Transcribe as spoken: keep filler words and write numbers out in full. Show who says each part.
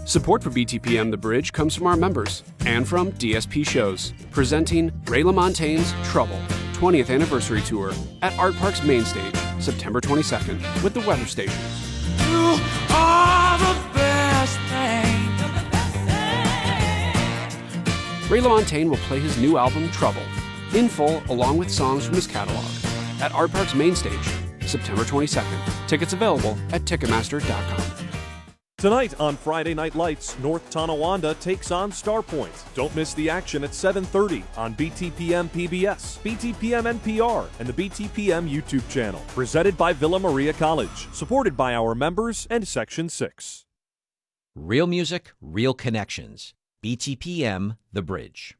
Speaker 1: Support for B T P M The Bridge comes from our members and from D S P Shows, presenting Ray LaMontagne's Trouble, twentieth Anniversary Tour at Art Park's main stage, September twenty-second, with the Weather Station.
Speaker 2: You are the best thing.
Speaker 1: Ray LaMontagne will play his new album, Trouble, in full along with songs from his catalog, at Art Park's main stage, September twenty-second. Tickets available at Ticketmaster dot com.
Speaker 3: Tonight on Friday Night Lights, North Tonawanda takes on Starpoint. Don't miss the action at seven thirty on B T P M P B S, B T P M N P R, and the B T P M YouTube channel. Presented by Villa Maria College. Supported by our members and Section six.
Speaker 4: Real music, real connections. B T P M The Bridge.